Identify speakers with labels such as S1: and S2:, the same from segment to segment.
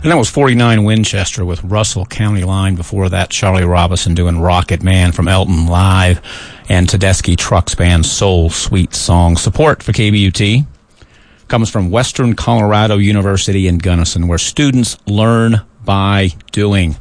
S1: And that was 49 Winchester with Russell County Line. Before that, Charlie Robison doing Rocket Man from Elton Live, and Tedeschi Trucks Band Soul Sweet Song. Support for KBUT comes from Western Colorado University in Gunnison, where students learn by doing.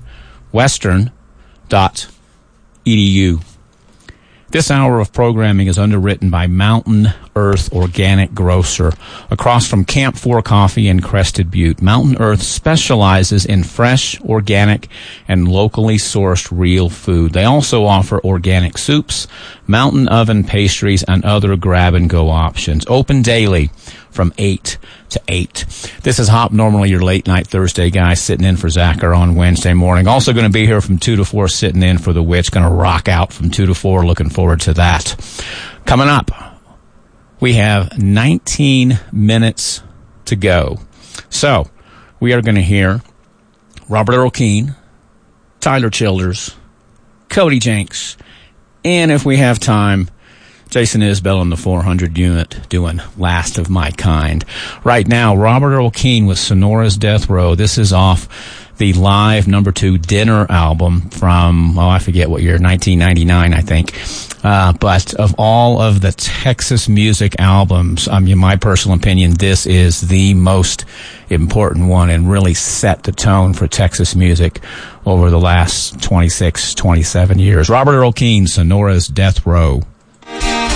S1: Western.edu. This hour of programming is underwritten by Mountain Earth Organic Grocer across from Camp 4 Coffee in Crested Butte. Mountain Earth specializes in fresh, organic, and locally sourced real food. They also offer organic soups, mountain oven pastries, and other grab-and-go options. Open daily from 8 to 8. This is Hop, normally your late-night Thursday guy, sitting in for Zachar on Wednesday morning. Also going to be here from 2 to 4, sitting in for the Witch. Going to rock out from 2 to 4. Looking forward to that. Coming up, we have 19 minutes to go. So, we are going to hear Robert Earl Keen, Tyler Childers, Cody Jenks, and if we have time, Jason Isbell in the 400 unit doing Last of My Kind. Right now, Robert Earl Keen with Sonora's Death Row. This is off the live number 2 Dinner album from, I forget what year, 1999, I think. But of all of the Texas music albums, in my personal opinion, this is the most important one and really set the tone for Texas music over the last 26, 27 years. Robert Earl Keen, Sonora's Death Row.